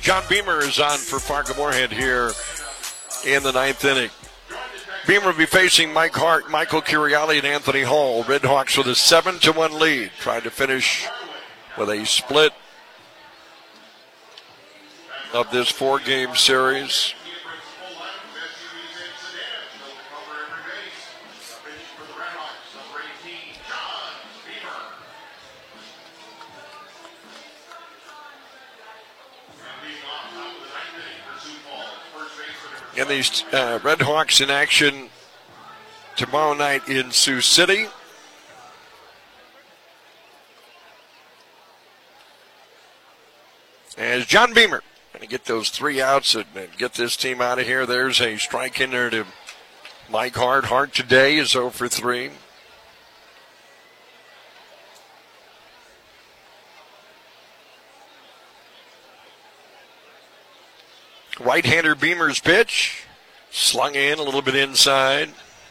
John Beamer is on for Fargo Moorhead here in the ninth inning. Beamer will be facing Mike Hart, Michael Curiali, and Anthony Hall. Red Hawks with a 7-1 lead. Trying to finish with a split of this four-game series. And these Red Hawks in action tomorrow night in Sioux City. As John Beamer going to get those 3 outs and get this team out of here. There's a strike in there to Mike Hart. Hart today is 0 for 3. Right-hander Beamer's pitch. Slung in a little bit inside.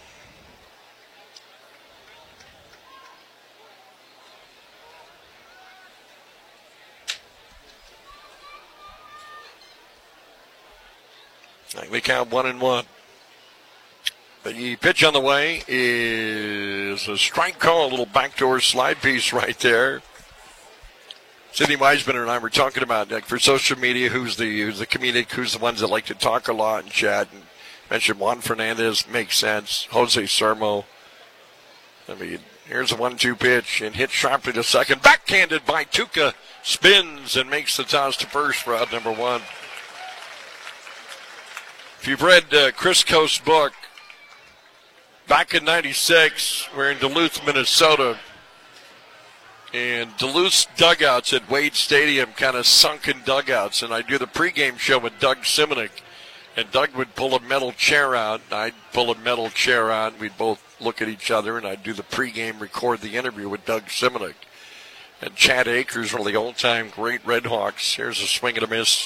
We count 1-1. The pitch on the way is a strike call, a little backdoor slide piece right there. Sidney Weisman and I were talking about, like, for social media, who's the comedic, who's the ones that like to talk a lot and chat. And mentioned Juan Fernandez, makes sense. Jose Sermo. I mean, here's a 1-2 pitch and hit sharply to second. Backhanded by Tuca. Spins and makes the toss to first for out number 1. If you've read Chris Coast's book, back in '96, we're in Duluth, Minnesota. And Duluth's dugouts at Wade Stadium, kind of sunken dugouts. And I do the pregame show with Doug Simonik. And Doug would pull a metal chair out, and I'd pull a metal chair out. And we'd both look at each other, and I'd do the pregame, record the interview with Doug Simonik. And Chad Akers, one of the old-time great Red Hawks. Here's a swing and a miss.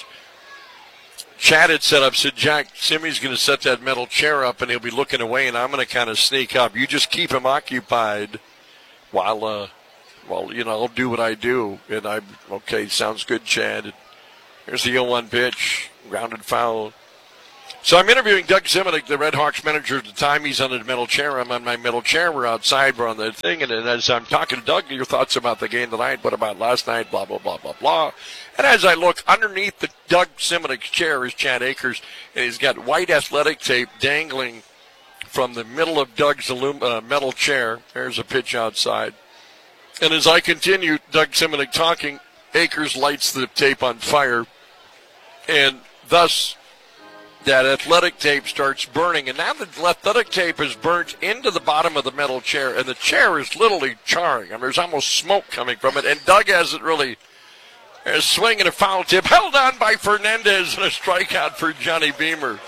Chad had set up, said, Jack, Simmy's going to set that metal chair up, and he'll be looking away, and I'm going to kind of sneak up. You just keep him occupied while I'll do what I do. And I'm, okay, sounds good, Chad. Here's the 0-1 pitch, grounded foul. So I'm interviewing Doug Simonik, the Red Hawks manager at the time. He's on the metal chair. I'm on my metal chair. We're outside. We're on the thing. And as I'm talking to Doug, your thoughts about the game tonight? What about last night? Blah, blah, blah, blah, blah. And as I look, underneath the Doug Simonik's chair is Chad Akers. And he's got white athletic tape dangling from the middle of Doug's metal chair. There's a pitch outside. And as I continue, Doug Simonik talking, Akers lights the tape on fire. And thus, that athletic tape starts burning. And now the athletic tape is burnt into the bottom of the metal chair. And the chair is literally charring. I mean, there's almost smoke coming from it. And Doug hasn't really. There's a swing and a foul tip. Held on by Fernandez and a strikeout for Johnny Beamer.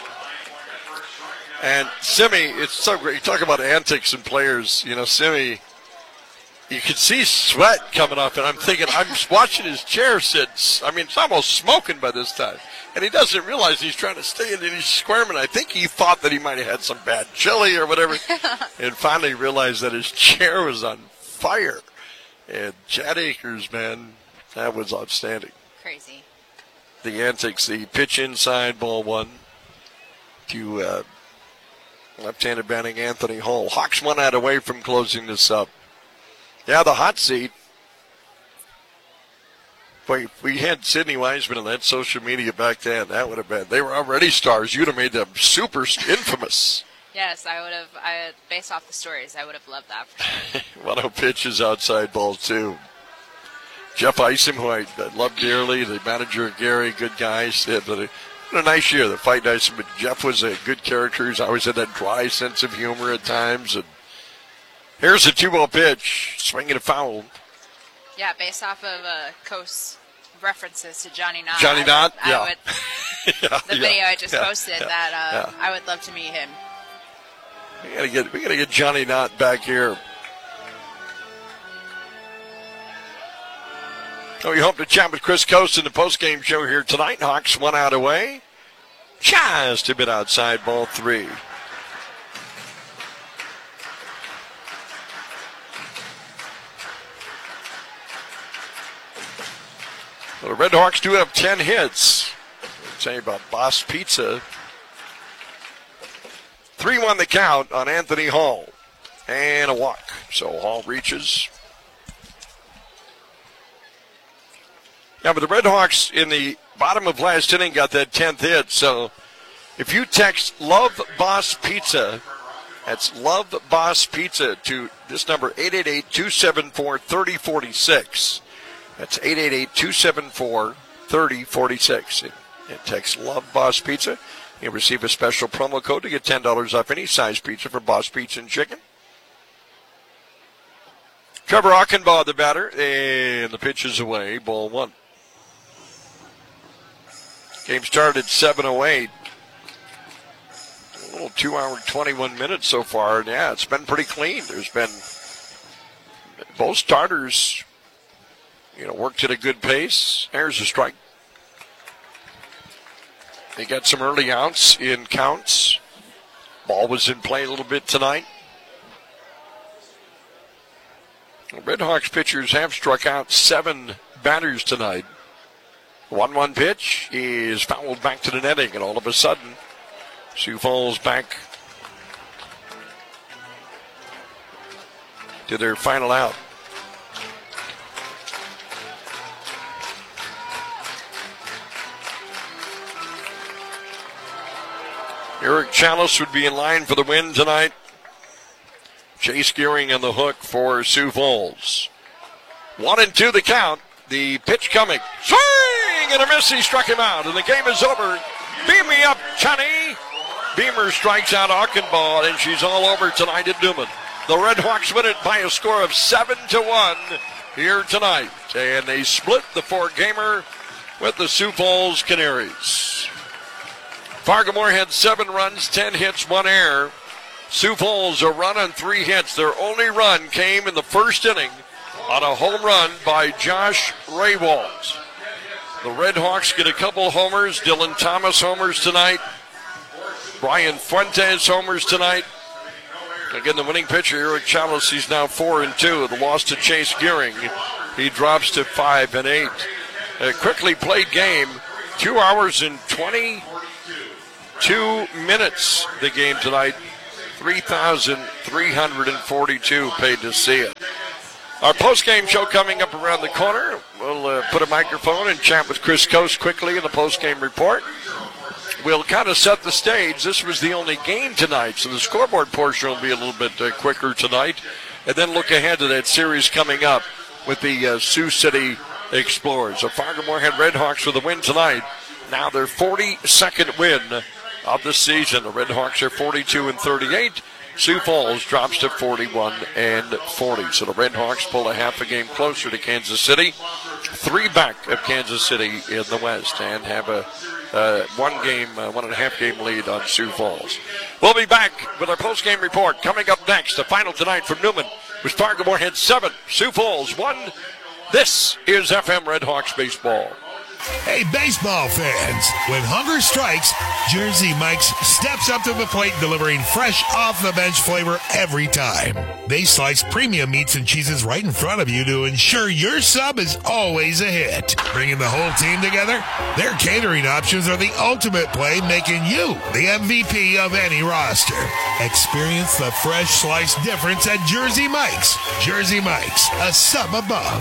And Simmy, it's so great. You talk about antics and players. You know, Simmy, you can see sweat coming off, and I'm thinking, I'm watching his chair sit. I mean, it's almost smoking by this time. And he doesn't realize he's trying to stay in, and he's squirming. I think he thought that he might have had some bad chili or whatever, and finally realized that his chair was on fire. And Chad Akers, man, that was outstanding. Crazy. The antics, the pitch inside, ball 1 to left-handed batting Anthony Hall. Hawks 1 out away from closing this up. Yeah, the hot seat. Boy, if we had Sidney Weisman on that social media back then, that would have been, they were already stars. You'd have made them super infamous. Yes, I would have, based off the stories, I would have loved that for sure. 1-0 pitches outside, ball 2. Jeff Isom, who I love dearly, the manager of Gary, good guys. They had a nice year. The fight Isom, but Jeff was a good character. He's always had that dry sense of humor at times. And here's a 2-0 pitch, swinging a foul. Yeah, based off of Coast's references to Johnny Knott. Johnny Knott, yeah. I would, the video I just posted, I would love to meet him. We gotta get Johnny Knott back here. So we hope to chat with Chris Coast in the postgame show here tonight. Hawks 1 out away. Just a bit outside, ball 3. Well, the Red Hawks do have 10 hits. Tell you about Boss Pizza. 3-1 the count on Anthony Hall. And a walk. So Hall reaches. Yeah, but the Red Hawks in the bottom of last inning got that 10th hit. So if you text Love Boss Pizza, that's Love Boss Pizza to this number, 888-274-3046. That's 888-274-3046. And text Love Boss Pizza. You'll receive a special promo code to get $10 off any size pizza from Boss Pizza and Chicken. Trevor Achenbaugh, the batter, and the pitch is away. Ball one. Game started at 7:08. A little 2 hour, 21 minutes so far. And yeah, it's been pretty clean. There's been both starters, worked at a good pace. There's a strike. They got some early outs in counts. Ball was in play a little bit tonight. The Red Hawks pitchers have struck out 7 batters tonight. 1-1 pitch is fouled back to the netting, and all of a sudden, Sioux Falls back to their final out. Eric Chalice would be in line for the win tonight. Chase Gearing on the hook for Sioux Falls. 1-2 the count. The pitch coming. Swing and a miss. He struck him out, and the game is over. Beam me up, Johnny. Beamer strikes out Achenbaugh, and she's all over tonight at Newman. The Red Hawks win it by a score of 7-1 here tonight, and they split the 4-gamer with the Sioux Falls Canaries. Fargo-Moorhead 7 runs, 10 hits, 1 error. Sioux Falls a run on 3 hits. Their only run came in the first inning on a home run by Josh Raywalt. The Red Hawks get a couple homers. Dylan Thomas homers tonight. Brian Fuentes homers tonight. Again, the winning pitcher, Eric Chalice, he's now 4-2. The loss to Chase Gearing, he drops to 5-8. A quickly played game, 2 hours and 22 minutes, the game tonight. 3,342 paid to see it. Our post-game show coming up around the corner. We'll put a microphone and chat with Chris Coast quickly in the post-game report. We'll kind of set the stage. This was the only game tonight, so the scoreboard portion will be a little bit quicker tonight. And then look ahead to that series coming up with the Sioux City Explorers. The Fargo-Moorhead Red Hawks with a win tonight. Now their 42nd win of the season. The Red Hawks are 42-38. Sioux Falls drops to 41-40. So the Red Hawks pull a half a game closer to Kansas City, 3 back of Kansas City in the West, and have a 1.5 game lead on Sioux Falls. We'll be back with our post-game report coming up next. The final tonight from Newman was Fargo-Moorhead 7, Sioux Falls 1. This is FM Red Hawks baseball. Hey, baseball fans, when hunger strikes, Jersey Mike's steps up to the plate delivering fresh off-the-bench flavor every time. They slice premium meats and cheeses right in front of you to ensure your sub is always a hit. Bringing the whole team together, their catering options are the ultimate play, making you the MVP of any roster. Experience the fresh slice difference at Jersey Mike's. Jersey Mike's, a sub above.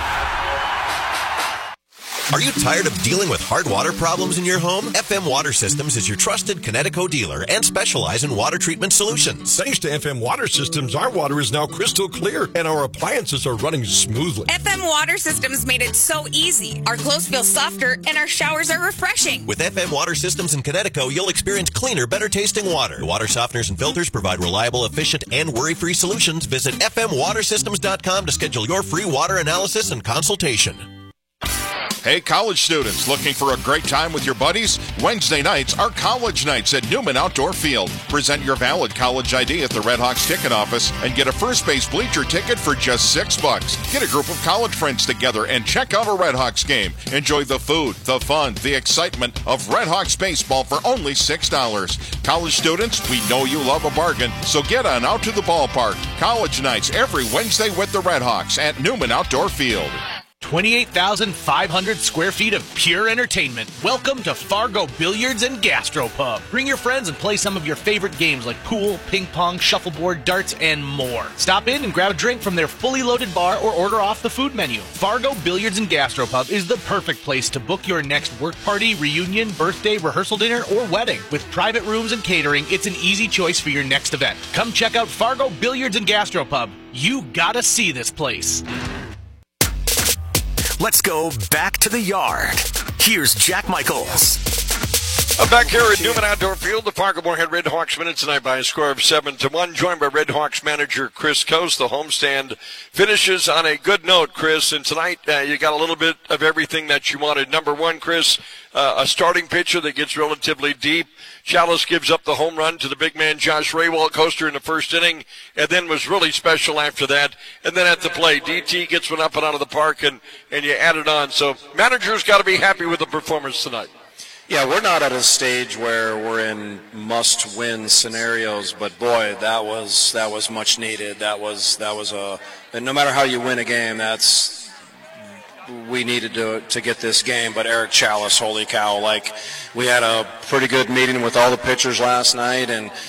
Are you tired of dealing with hard water problems in your home? FM Water Systems is your trusted Connecticut dealer and specialize in water treatment solutions. Thanks to FM Water Systems, our water is now crystal clear and our appliances are running smoothly. FM Water Systems made it so easy. Our clothes feel softer and our showers are refreshing. With FM Water Systems in Connecticut, you'll experience cleaner, better tasting water. The water softeners and filters provide reliable, efficient, and worry-free solutions. Visit fmwatersystems.com to schedule your free water analysis and consultation. Hey, college students, looking for a great time with your buddies? Wednesday nights are college nights at Newman Outdoor Field. Present your valid college ID at the Red Hawks ticket office and get a first base bleacher ticket for just $6. Get a group of college friends together and check out a Red Hawks game. Enjoy the food, the fun, the excitement of Red Hawks baseball for only $6. College students, we know you love a bargain, so get on out to the ballpark. College nights every Wednesday with the Red Hawks at Newman Outdoor Field. 28,500 square feet of pure entertainment. Welcome to Fargo Billiards and Gastropub. Bring your friends and play some of your favorite games like pool, ping pong, shuffleboard, darts, and more. Stop in and grab a drink from their fully loaded bar or order off the food menu. Fargo Billiards and Gastropub is the perfect place to book your next work party, reunion, birthday, rehearsal dinner, or wedding. With private rooms and catering, it's an easy choice for your next event. Come check out Fargo Billiards and Gastropub. You gotta see this place. Let's go back to the yard. Here's Jack Michaels. Back here at Newman Outdoor Field, the Fargo Moorhead Red Hawks win it tonight by a score of 7-1. Joined by Red Hawks manager Chris Coast. The homestand finishes on a good note, Chris. And tonight you got a little bit of everything that you wanted. Number one, Chris, a starting pitcher that gets relatively deep. Chalice gives up the home run to the big man Josh Raywalt Coaster in the first inning, and then was really special after that. And then at the plate, DT gets one up and out of the park, and you add it on. So manager's got to be happy with the performance tonight. Yeah, we're not at a stage where we're in must-win scenarios, but boy, that was much needed. That was and no matter how you win a game, we needed to get this game. But Eric Chalice, holy cow! Like, we had a pretty good meeting with all the pitchers last night,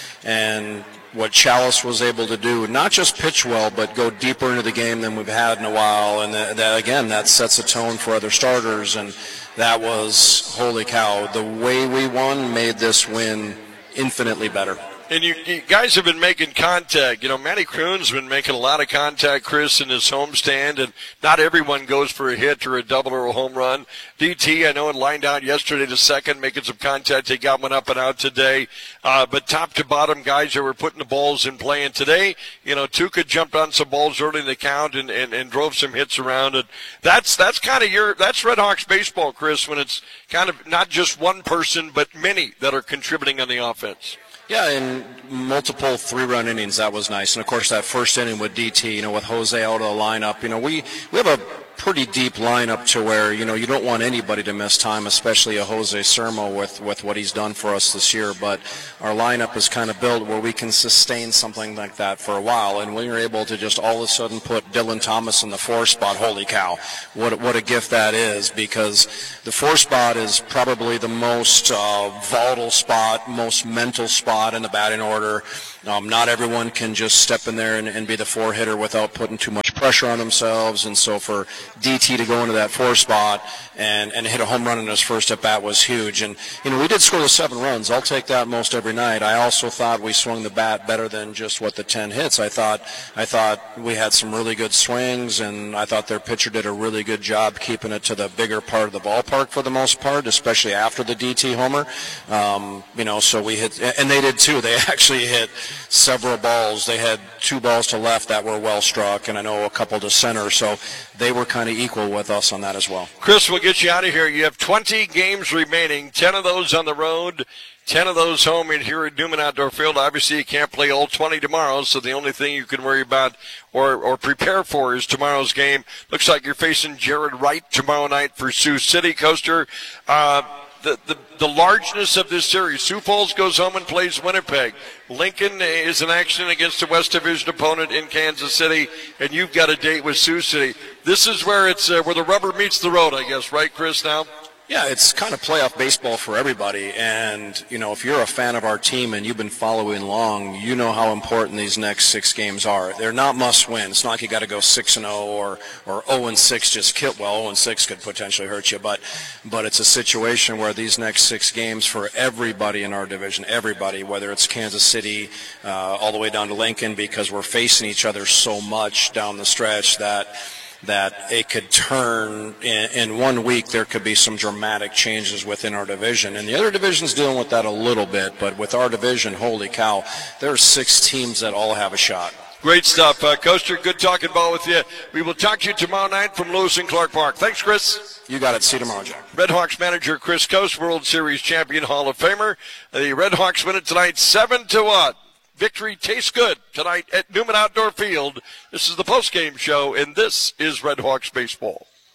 and what Chalice was able to do, not just pitch well, but go deeper into the game than we've had in a while, and that sets a tone for other starters. And that was, holy cow, the way we won made this win infinitely better. And you guys have been making contact. You know, Matty Kroon's been making a lot of contact, Chris, in his homestand, and not everyone goes for a hit or a double or a home run. DT, I know, had lined out yesterday to second, making some contact. He got one up and out today. But top to bottom, guys that were putting the balls in play. And today, you know, Tuca jumped on some balls early in the count and drove some hits around. And that's kind of that's Red Hawks baseball, Chris, when it's kind of not just one person, but many that are contributing on the offense. Yeah, in multiple 3-run innings, that was nice. And, of course, that first inning with DT, you know, with Jose out of the lineup, you know, we have a pretty deep lineup to where, you know, you don't want anybody to miss time, especially a Jose Sermo with what he's done for us this year. But our lineup is kind of built where we can sustain something like that for a while. And when you're able to just all of a sudden put Dylan Thomas in the 4 spot, holy cow, what a gift that is, because the 4 spot is probably the most volatile spot, most mental spot in the batting order. Not everyone can just step in there and be the 4 hitter without putting too much pressure on themselves. And so for DT to go into that 4 spot and hit a home run in his first at bat was huge. And, you know, we did score the 7 runs. I'll take that most every night. I also thought we swung the bat better than just what the 10 hits. I thought we had some really good swings, and I thought their pitcher did a really good job keeping it to the bigger part of the ballpark for the most part, especially after the DT homer. You know, so we hit, and they did too. They actually hit several balls. They had 2 balls to left that were well struck, and I know a couple to center. So they were kind of equal with us on that as well. Chris, we'll get you out of here. You have 20 games remaining, 10 of those on the road, 10 of those home in here at Newman Outdoor Field. Obviously, you can't play all 20 tomorrow, so the only thing you can worry about or prepare for is tomorrow's game. Looks like you're facing Jared Wright tomorrow night for Sioux City. Coaster, the largeness of this series. Sioux Falls goes home and plays Winnipeg. Lincoln is in action against a West Division opponent in Kansas City, and you've got a date with Sioux City. This is where it's where the rubber meets the road, I guess, right, Chris, now? Yeah, it's kind of playoff baseball for everybody. And, you know, if you're a fan of our team and you've been following along, you know how important these next 6 games are. They're not must-win. It's not like you got to go 6-0 or 0-6 just kill. Well, 0-6 could potentially hurt you. But it's a situation where these next 6 games for everybody in our division, everybody, whether it's Kansas City all the way down to Lincoln, because we're facing each other so much down the stretch that it could turn in 1 week. There could be some dramatic changes within our division, and the other division's dealing with that a little bit, but with our division, holy cow, there are 6 teams that all have a shot. Great stuff. Coaster, good talking ball with you. We will talk to you tomorrow night from Lewis and Clark Park. Thanks, Chris. You got it. See you tomorrow, Jack. Red Hawks manager Chris Coast, World Series champion, Hall of Famer. The Red Hawks win it tonight 7-1. Victory tastes good tonight at Newman Outdoor Field. This is the postgame show, and this is Red Hawks baseball.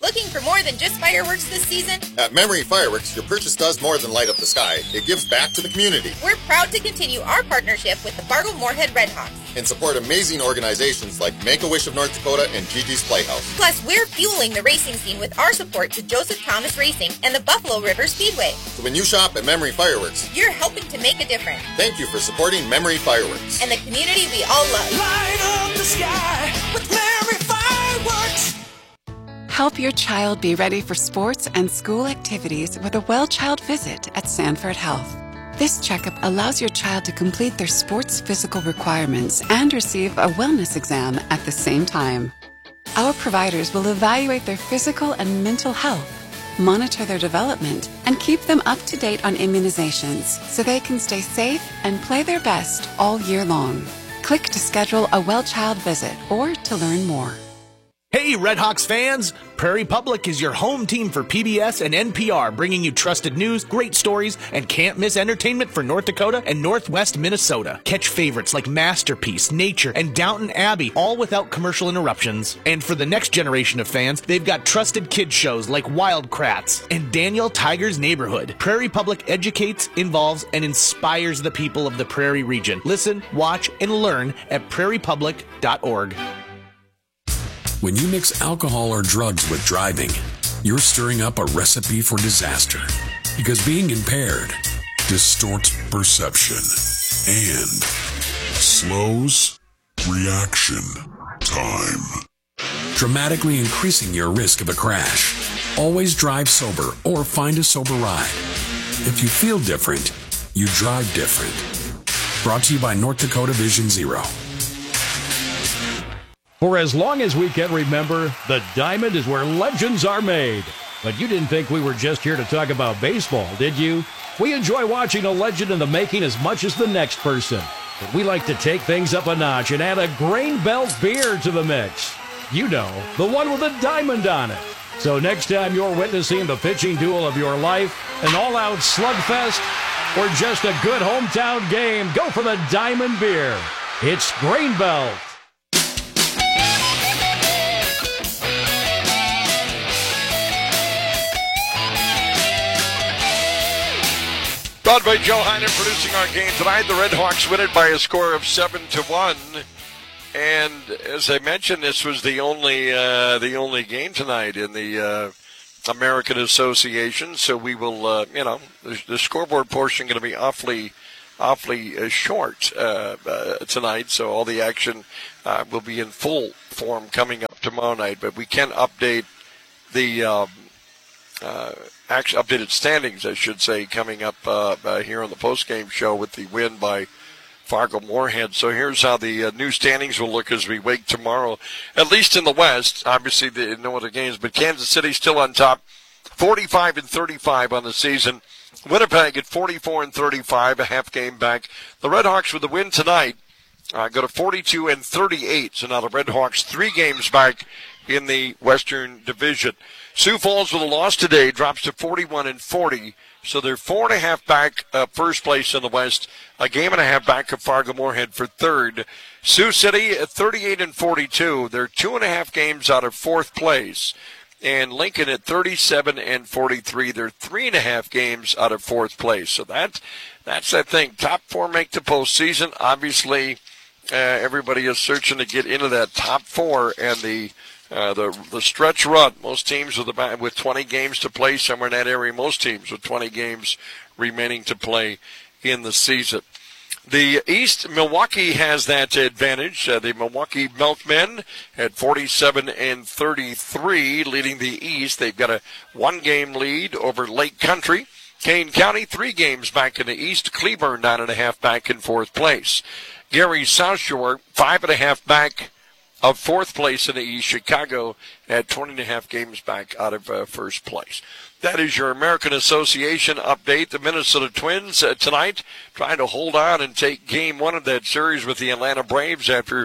Looking for more than just fireworks this season? At Memory Fireworks, your purchase does more than light up the sky. It gives back to the community. We're proud to continue our partnership with the Fargo-Moorhead Redhawks and support amazing organizations like Make-A-Wish of North Dakota and Gigi's Playhouse. Plus, we're fueling the racing scene with our support to Joseph Thomas Racing and the Buffalo River Speedway. So when you shop at Memory Fireworks, you're helping to make a difference. Thank you for supporting Memory Fireworks. And the community we all love. Light up the sky with Memory Fireworks. Help your child be ready for sports and school activities with a well-child visit at Sanford Health. This checkup allows your child to complete their sports physical requirements and receive a wellness exam at the same time. Our providers will evaluate their physical and mental health, monitor their development, and keep them up to date on immunizations so they can stay safe and play their best all year long. Click to schedule a well-child visit or to learn more. Hey, Redhawks fans! Prairie Public is your home team for PBS and NPR, bringing you trusted news, great stories, and can't-miss entertainment for North Dakota and Northwest Minnesota. Catch favorites like Masterpiece, Nature, and Downton Abbey, all without commercial interruptions. And for the next generation of fans, they've got trusted kids shows like Wild Kratts and Daniel Tiger's Neighborhood. Prairie Public educates, involves, and inspires the people of the Prairie region. Listen, watch, and learn at prairiepublic.org. When you mix alcohol or drugs with driving, you're stirring up a recipe for disaster. Because being impaired distorts perception and slows reaction time, dramatically increasing your risk of a crash. Always drive sober or find a sober ride. If you feel different, you drive different. Brought to you by North Dakota Vision Zero. For as long as we can remember, the Diamond is where legends are made. But you didn't think we were just here to talk about baseball, did you? We enjoy watching a legend in the making as much as the next person. But we like to take things up a notch and add a Grain Belt beer to the mix. You know, the one with a diamond on it. So next time you're witnessing the pitching duel of your life, an all-out slugfest, or just a good hometown game, go for the Diamond beer. It's Grain Belt. Brought by Joe Heinen producing our game tonight. The Red Hawks win it by a score of 7-1. And as I mentioned, this was the only game tonight in the American Association. So we will, the scoreboard portion going to be awfully short tonight. So all the action will be in full form coming up tomorrow night. But we can update the updated standings, I should say, coming up here on the postgame show with the win by Fargo-Moorhead. So here's how the new standings will look as we wake tomorrow, at least in the West. Obviously, no other games, but Kansas City still on top, 45-35 on the season. Winnipeg at 44-35, a half game back. The Red Hawks with the win tonight go to 42-38. So now the Red Hawks 3 games back in the Western Division. Sioux Falls with a loss today drops to 41-40. So they're 4.5 back first place in the West, a game and a half back of Fargo-Moorhead for third. Sioux City at 38-42. They're 2.5 games out of fourth place. And Lincoln at 37-43. They're 3.5 games out of fourth place. So that's I think, top 4 make the postseason. Obviously, everybody is searching to get into that top 4 and the stretch run. Most teams with 20 games to play, somewhere in that area. Most teams with 20 games remaining to play in the season. The East, Milwaukee has that advantage. The Milwaukee Milkmen at 47-33, leading the East. They've got a 1-game lead over Lake Country. Kane County 3 games back in the East. Cleburne 9.5 back in fourth place. Gary South Shore 5.5 back of fourth place in the East. Chicago at 20.5 games back out of first place. That is your American Association update. The Minnesota Twins tonight trying to hold on and take game 1 of that series with the Atlanta Braves after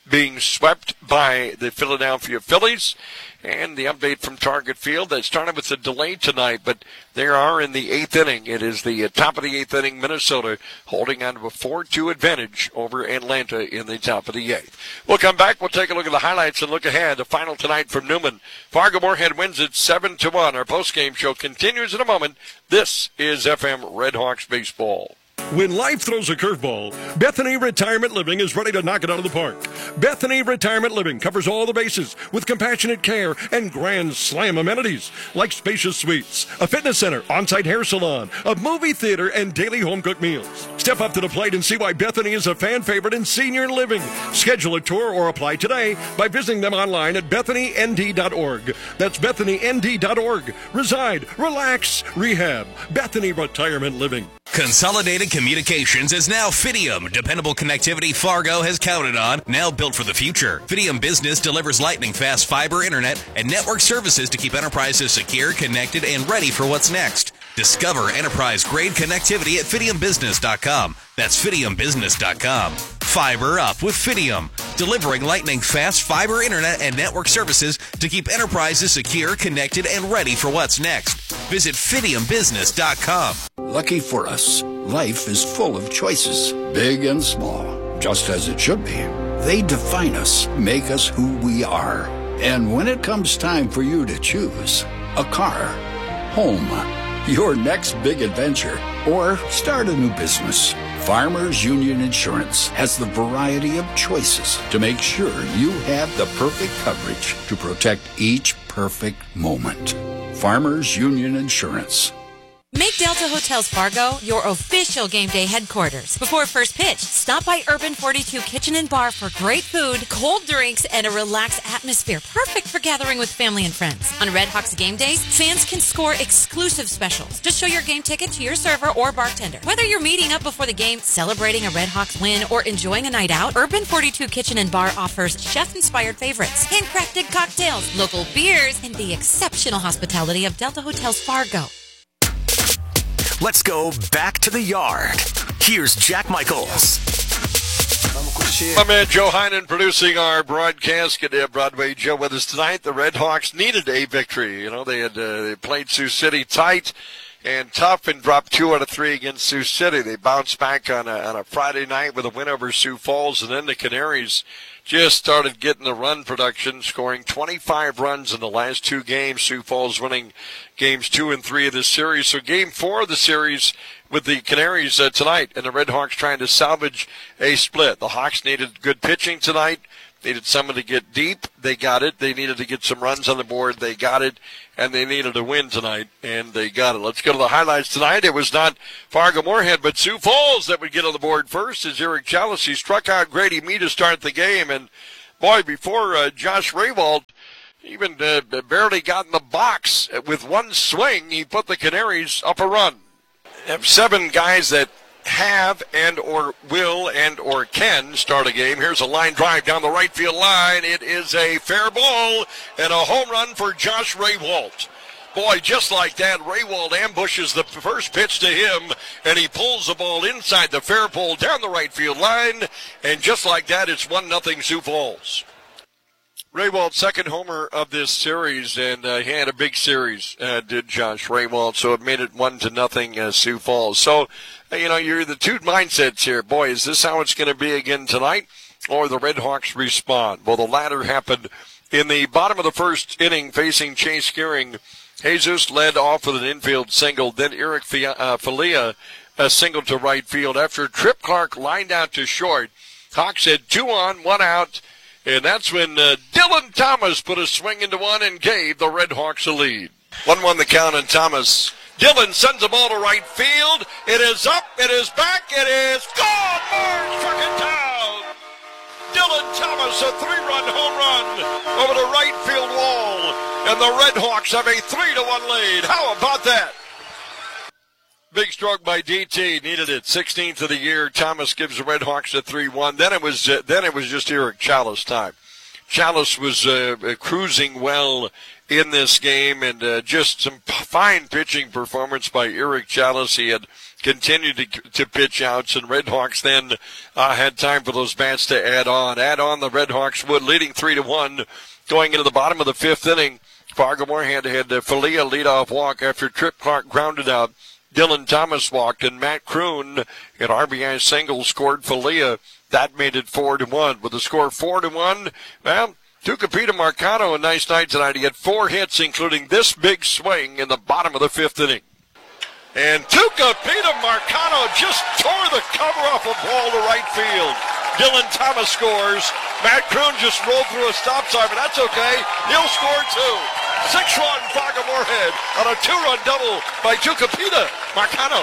being swept by the Philadelphia Phillies. And the update from Target Field, that started with a delay tonight, but they are in the 8th inning. It is the top of the 8th inning, Minnesota holding on to a 4-2 advantage over Atlanta in the top of the 8th. We'll come back. We'll take a look at the highlights and look ahead. The final tonight from Newman. Fargo-Moorhead wins it 7-1. Our postgame show continues in a moment. This is FM Red Hawks Baseball. When life throws a curveball, Bethany Retirement Living is ready to knock it out of the park. Bethany Retirement Living covers all the bases with compassionate care and grand slam amenities like spacious suites, a fitness center, on-site hair salon, a movie theater, and daily home-cooked meals. Step up to the plate and see why Bethany is a fan favorite in senior living. Schedule a tour or apply today by visiting them online at BethanyND.org. That's BethanyND.org. Reside, relax, rehab. Bethany Retirement Living. Consolidated Communications is now Fidium. Dependable connectivity Fargo has counted on, now built for the future. Fidium Business delivers lightning-fast fiber internet and network services to keep enterprises secure, connected, and ready for what's next. Discover enterprise-grade connectivity at FidiumBusiness.com. That's FidiumBusiness.com. Fiber up with Fidium, delivering lightning-fast fiber internet and network services to keep enterprises secure, connected, and ready for what's next. Visit FidiumBusiness.com. Lucky for us, life is full of choices, big and small, just as it should be. They define us, make us who we are. And when it comes time for you to choose a car, home, your next big adventure, or start a new business, Farmers Union Insurance has the variety of choices to make sure you have the perfect coverage to protect each perfect moment. Farmers Union Insurance. Make Delta Hotels Fargo your official game day headquarters. Before first pitch, stop by Urban 42 Kitchen and Bar for great food, cold drinks, and a relaxed atmosphere, perfect for gathering with family and friends. On Red Hawks game days, fans can score exclusive specials. Just show your game ticket to your server or bartender. Whether you're meeting up before the game, celebrating a Red Hawks win, or enjoying a night out, Urban 42 Kitchen and Bar offers chef-inspired favorites, handcrafted cocktails, local beers, and the exceptional hospitality of Delta Hotels Fargo. Let's go back to the yard. Here's Jack Michaels. My man Joe Heinen producing our broadcast. Good to have Broadway Joe with us tonight. The Red Hawks needed a victory. You know, they had they played Sioux City tight and tough and dropped 2 out of 3 against Sioux City. They bounced back on a Friday night with a win over Sioux Falls, and then the Canaries just started getting the run production, scoring 25 runs in the last 2 games. Sioux Falls winning games 2 and 3 of this series. So game 4 of the series with the Canaries tonight, and the Red Hawks trying to salvage a split. The Hawks needed good pitching tonight. Needed someone to get deep. They got it. They needed to get some runs on the board. They got it. And they needed a win tonight, and they got it. Let's go to the highlights tonight. It was not Fargo-Moorhead, but Sioux Falls that would get on the board first as Eric Chalice. He struck out Grady Mee to start the game. And, boy, before Josh Raywald even barely got in the box with one swing, he put the Canaries up a run. Have 7 guys that have and or will and or can start a game. Here's a line drive down the right field line. It is a fair ball and a home run for Josh Raywald. Boy, just like that, Raywald ambushes the first pitch to him, and he pulls the ball inside the fair pole down the right field line, and just like that, it's 1-0 Sioux Falls. Raywald's second homer of this series, and he had a big series, did Josh Raywald, so it made it 1-0 Sioux Falls. So, you know, you're the two mindsets here. Boy, is this how it's going to be again tonight, or the Red Hawks respond? Well, the latter happened in the bottom of the first inning facing Chase Gearing. Jesus led off with an infield single, then Eric Falia singled to right field. After Trip Clark lined out to short, Hawks had 2 on, 1 out, and that's when Dylan Thomas put a swing into one and gave the Red Hawks a lead. 1-1 the count, and Thomas. Dylan sends the ball to right field. It is up, it is back, it is gone! Marge took it down! Dylan Thomas, a 3-run home run over the right field wall, and the Red Hawks have a 3-1 lead. How about that? Big stroke by DT, needed it. 16th of the year. Thomas gives the Red Hawks a 3-1. Then it was just Eric Chalice time. Chalice was cruising well in this game, and just some fine pitching performance by Eric Chalice. He had continued to pitch outs, and Red Hawks then had time for those bats to add on. The Red Hawks would, leading 3-1 going into the bottom of the fifth inning. Fargo-Moorhead had Falia leadoff walk after Trip Clark grounded out. Dylan Thomas walked, and Matt Kroon, an RBI single, scored Falia. That made it 4-1. With the score 4-1, well, Tucupita Marcano, a nice night tonight. He had 4 hits, including this big swing in the bottom of the fifth inning. And Tucupita Marcano just tore the cover off a ball to right field. Dylan Thomas scores. Matt Kroon just rolled through a stop sign, but that's okay. He'll score 2. 6-1 Fargo-Moorhead on a 2-run double by Tucupita Marcano.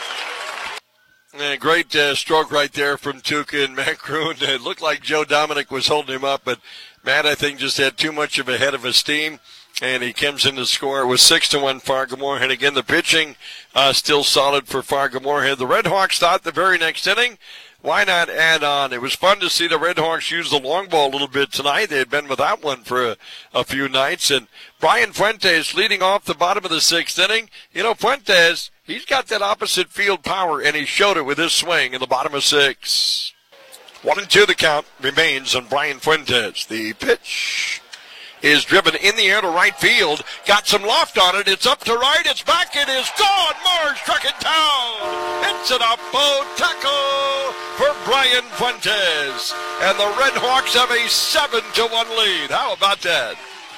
And great stroke right there from Tuca and Matt Kroon. It looked like Joe Dominic was holding him up, but Matt, I think, just had too much of a head of his steam, and he comes in to score. It was 6-1 Fargo-Moorhead. Again, the pitching still solid for Fargo-Moorhead. The Red Hawks thought the very next inning, why not add on? It was fun to see the Red Hawks use the long ball a little bit tonight. They had been without one for a few nights. And Brian Fuentes leading off the bottom of the sixth inning. You know, Fuentes, he's got that opposite field power, and he showed it with his swing in the bottom of 6. 1-2 the count remains on Brian Fuentes. The pitch is driven in the air to right field. Got some loft on it. It's up to right. It's back. It is gone. Moore struck it down. It's an up-o tackle for Brian Fuentes. And the Red Hawks have a 7-1 lead. How about that?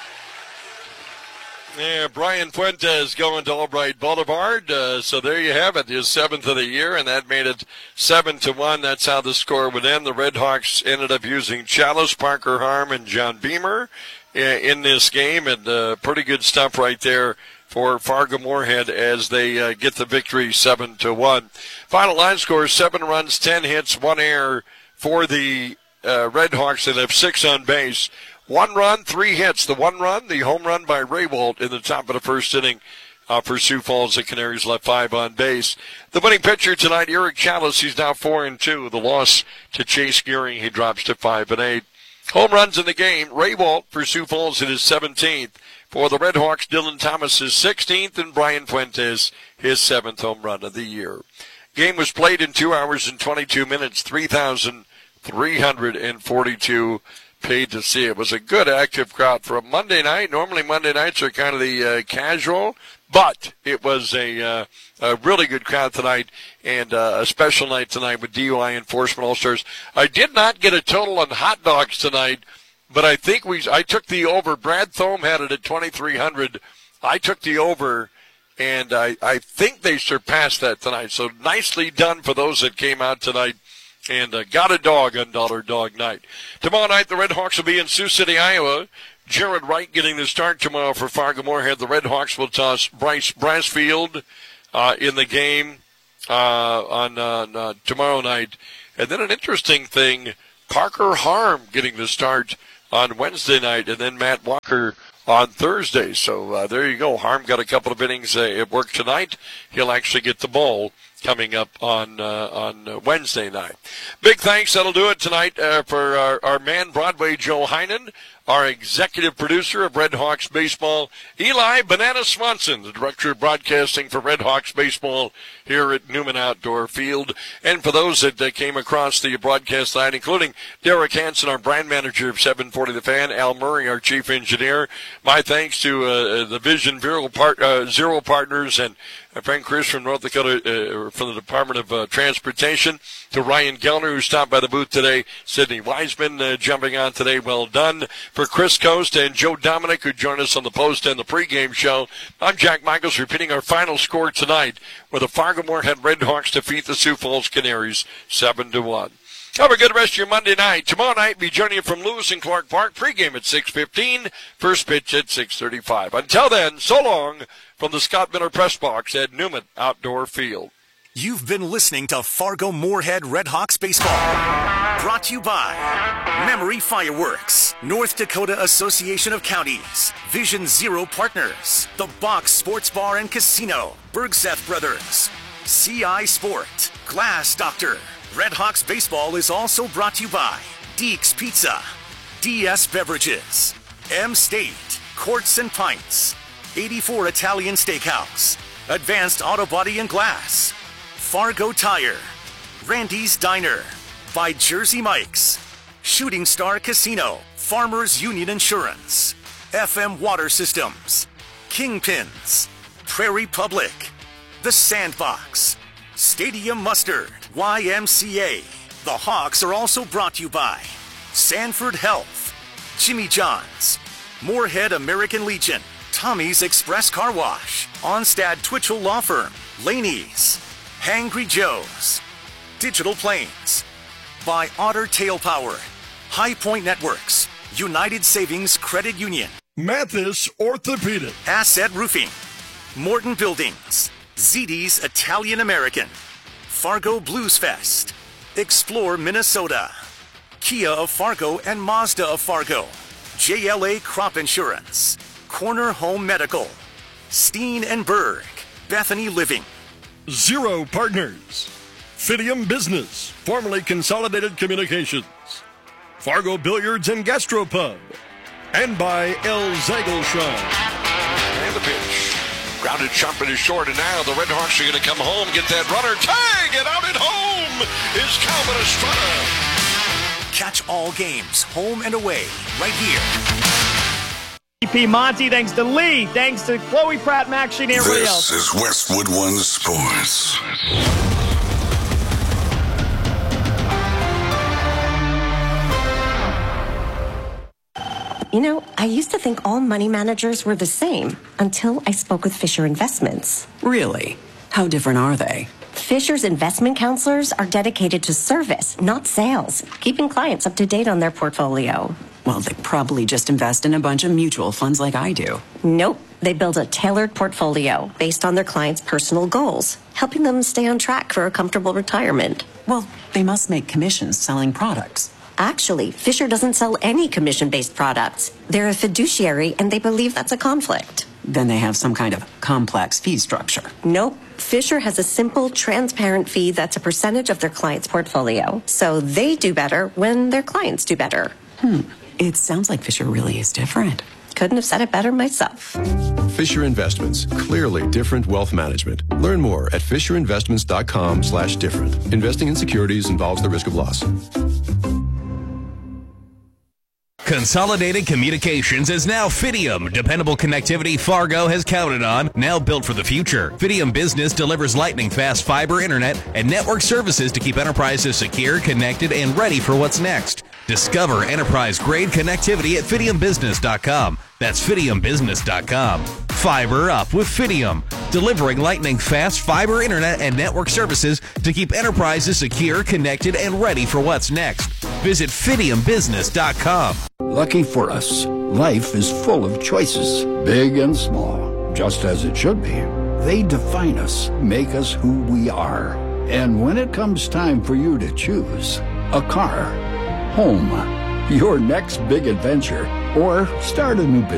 Yeah, Brian Fuentes going to Albright Boulevard. So there you have it, his 7th of the year, and that made it 7-1. That's how the score would end. The Red Hawks ended up using Chalice, Parker Harm, and John Beamer in this game, and pretty good stuff right there for Fargo-Moorhead as they get the victory 7-1. Final line score, 7 runs, 10 hits, 1 error for the Red Hawks that have 6 on base. 1 run, 3 hits. The 1 run, the home run by Raywalt in the top of the first inning for Sioux Falls. The Canaries left 5 on base. The winning pitcher tonight, Eric Chalice, he's now 4-2. The loss to Chase Gearing, he drops to 5-8. Home runs in the game, Raywalt for Sioux Falls in his 17th. For the Red Hawks, Dylan Thomas is 16th, and Brian Fuentes his 7th home run of the year. Game was played in 2 hours and 22 minutes, 3,342 paid to see. It was a good active crowd for a Monday night. Normally Monday nights are kind of the casual, but it was a really good crowd tonight, and a special night tonight with DUI Enforcement All-Stars. I did not get a total on hot dogs tonight, but I think I took the over. Brad Thome had it at 2,300. I took the over, and I think they surpassed that tonight. So nicely done for those that came out tonight and got a dog on Dollar Dog Night. Tomorrow night, the Red Hawks will be in Sioux City, Iowa. Jared Wright getting the start tomorrow for Fargo-Moorhead. The Red Hawks will toss Bryce Brasfield in the game on tomorrow night. And then an interesting thing, Parker Harm getting the start on Wednesday night, and then Matt Walker on Thursday. So there you go. Harm got a couple of innings at work tonight. He'll actually get the ball coming up on Wednesday night. Big thanks. That'll do it tonight for our man, Broadway Joe Heinen, our executive producer of Red Hawks Baseball, Eli Banana Swanson, the director of broadcasting for Red Hawks Baseball here at Newman Outdoor Field. And for those that came across the broadcast line, including Derek Hansen, our brand manager of 740 The Fan, Al Murray, our chief engineer, my thanks to the Vision Zero Partners, and Frank Chris from North Dakota from the Department of Transportation, to Ryan Gellner, who stopped by the booth today, Sydney Wiseman jumping on today, well done. For Chris Coast and Joe Dominic, who joined us on the post and the pregame show, I'm Jack Michaels, repeating our final score tonight, where the Fargo-Moorhead Red Hawks defeat the Sioux Falls Canaries 7-1. Have a good rest of your Monday night. Tomorrow night, be joining you from Lewis and Clark Park. Pregame at 6:15, first pitch at 6:35. Until then, so long from the Scott Miller Press Box at Newman Outdoor Field. You've been listening to Fargo-Moorhead Red Hawks Baseball. Brought to you by Memory Fireworks, North Dakota Association of Counties, Vision Zero Partners, The Box Sports Bar and Casino, Bergseth Brothers, CI Sport, Glass Doctor. Red Hawks Baseball is also brought to you by Deeks Pizza, DS Beverages, M State, Quartz and Pints, 84 Italian Steakhouse, Advanced Auto Body and Glass, Fargo Tire, Randy's Diner, by Jersey Mike's, Shooting Star Casino, Farmers Union Insurance, FM Water Systems, Kingpins, Prairie Public, The Sandbox, Stadium Mustard, YMCA. The Hawks are also brought to you by Sanford Health, Jimmy John's, Moorhead American Legion, Tommy's Express Car Wash, Onstad Twitchell Law Firm, Laney's, Hangry Joe's, Digital Planes, by Otter Tail Power, High Point Networks, United Savings Credit Union, Mathis Orthopedic, Asset Roofing, Morton Buildings, ZD's Italian American, Fargo Blues Fest, Explore Minnesota, Kia of Fargo and Mazda of Fargo, JLA Crop Insurance, Corner Home Medical, Steen and Berg, Bethany Living, Zero Partners, Fidium Business, formerly Consolidated Communications, Fargo Billiards and Gastropub, and by El Zagelshine. And the pitch. Grounded sharp and is short, and now the Red Hawks are going to come home, get that runner. Tag it out at home is Calvin Estrada. Catch all games, home and away, right here. P. Monty, thanks to Lee, thanks to Chloe Pratt, Max Sheen, and everybody else. This is Westwood One Sports. You know, I used to think all money managers were the same until I spoke with Fisher Investments. Really? How different are they? Fisher's investment counselors are dedicated to service, not sales, keeping clients up to date on their portfolio. Well, they probably just invest in a bunch of mutual funds like I do. Nope. They build a tailored portfolio based on their clients' personal goals, helping them stay on track for a comfortable retirement. Well, they must make commissions selling products. Actually, Fisher doesn't sell any commission-based products. They're a fiduciary, and they believe that's a conflict. Then they have some kind of complex fee structure. Nope. Fisher has a simple, transparent fee that's a percentage of their client's portfolio. So they do better when their clients do better. It sounds like Fisher really is different. Couldn't have said it better myself. Fisher Investments. Clearly different wealth management. Learn more at FisherInvestments.com/different. Investing in securities involves the risk of loss. Consolidated Communications is now Fidium. Dependable connectivity Fargo has counted on, now built for the future. Fidium Business delivers lightning-fast fiber internet and network services to keep enterprises secure, connected, and ready for what's next. Discover enterprise-grade connectivity at FidiumBusiness.com. That's FidiumBusiness.com. Fiber up with Fidium, delivering lightning-fast fiber internet and network services to keep enterprises secure, connected, and ready for what's next. Visit FidiumBusiness.com. Lucky for us, life is full of choices, big and small, just as it should be. They define us, make us who we are. And when it comes time for you to choose a car, home, your next big adventure, or start a new business,